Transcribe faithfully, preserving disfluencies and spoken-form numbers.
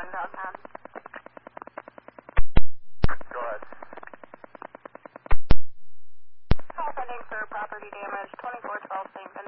one downtown. Go ahead. Call pending for property damage, twenty-four twelve Saint